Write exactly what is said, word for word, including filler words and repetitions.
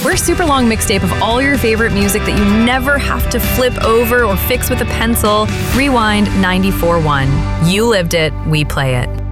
We're a super long mixtape of all your favorite music that you never have to flip over or fix with a pencil. Rewind ninety-four point one. You lived it, we play it.